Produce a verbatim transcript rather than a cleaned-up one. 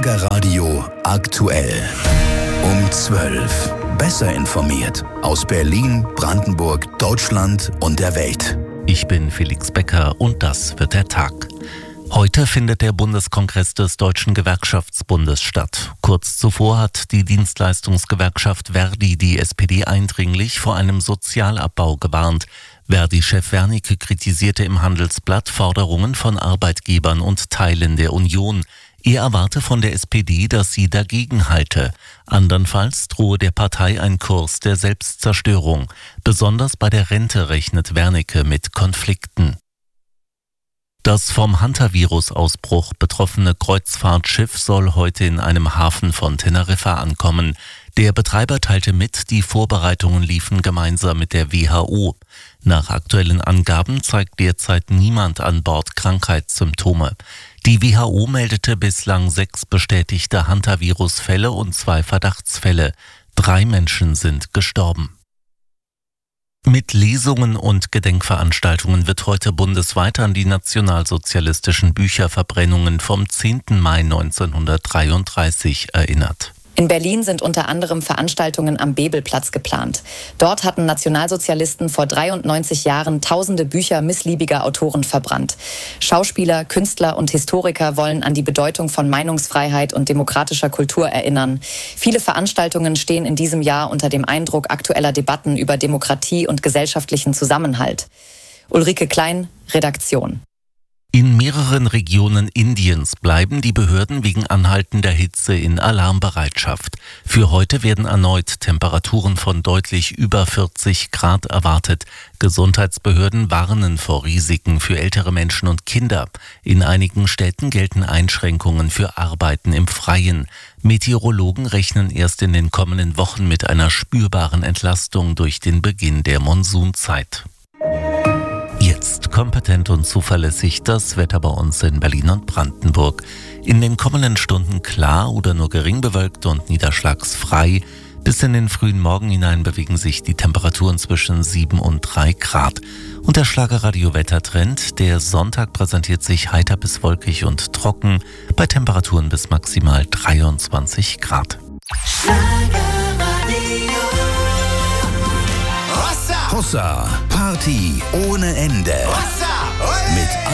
Schlagerradio aktuell. Um zwölf. Besser informiert. Aus Berlin, Brandenburg, Deutschland und der Welt. Ich bin Felix Becker und das wird der Tag. Heute findet der Bundeskongress des Deutschen Gewerkschaftsbundes statt. Kurz zuvor hat die Dienstleistungsgewerkschaft Verdi die S P D eindringlich vor einem Sozialabbau gewarnt. Verdi-Chef Wernicke kritisierte im Handelsblatt Forderungen von Arbeitgebern und Teilen der Union. Er erwarte von der S P D, dass sie dagegen halte. Andernfalls drohe der Partei ein Kurs der Selbstzerstörung. Besonders bei der Rente rechnet Wernicke mit Konflikten. Das vom Hantavirus-Ausbruch betroffene Kreuzfahrtschiff soll heute in einem Hafen von Teneriffa ankommen. Der Betreiber teilte mit, die Vorbereitungen liefen gemeinsam mit der W H O. Nach aktuellen Angaben zeigt derzeit niemand an Bord Krankheitssymptome. Die W H O meldete bislang sechs bestätigte Hantavirus-Fälle und zwei Verdachtsfälle. Drei Menschen sind gestorben. Mit Lesungen und Gedenkveranstaltungen wird heute bundesweit an die nationalsozialistischen Bücherverbrennungen vom zehnten Mai neunzehnhundertdreiunddreißig erinnert. In Berlin sind unter anderem Veranstaltungen am Bebelplatz geplant. Dort hatten Nationalsozialisten vor dreiundneunzig Jahren tausende Bücher missliebiger Autoren verbrannt. Schauspieler, Künstler und Historiker wollen an die Bedeutung von Meinungsfreiheit und demokratischer Kultur erinnern. Viele Veranstaltungen stehen in diesem Jahr unter dem Eindruck aktueller Debatten über Demokratie und gesellschaftlichen Zusammenhalt. Ulrike Klein, Redaktion. In mehreren Regionen Indiens bleiben die Behörden wegen anhaltender Hitze in Alarmbereitschaft. Für heute werden erneut Temperaturen von deutlich über vierzig Grad erwartet. Gesundheitsbehörden warnen vor Risiken für ältere Menschen und Kinder. In einigen Städten gelten Einschränkungen für Arbeiten im Freien. Meteorologen rechnen erst in den kommenden Wochen mit einer spürbaren Entlastung durch den Beginn der Monsunzeit. Jetzt kompetent und zuverlässig das Wetter bei uns in Berlin und Brandenburg. In den kommenden Stunden klar oder nur gering bewölkt und niederschlagsfrei. Bis in den frühen Morgen hinein bewegen sich die Temperaturen zwischen sieben und drei Grad. Und der Schlagerradio-Wettertrend, der Sonntag präsentiert sich heiter bis wolkig und trocken bei Temperaturen bis maximal dreiundzwanzig Grad. Hossa, Party ohne Ende. Mit